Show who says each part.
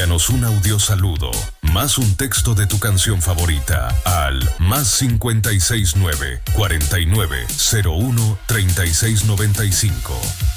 Speaker 1: Envíanos un audio saludo, más un texto de tu canción favorita al +569 49 01 36 95.